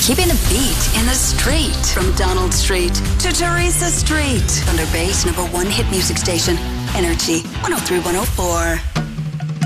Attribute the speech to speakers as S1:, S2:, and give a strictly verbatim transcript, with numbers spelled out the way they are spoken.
S1: Keeping the beat in the street. From Donald Street to Teresa Street. Thunder Bay's number one hit music station, Energy one oh three point one oh four.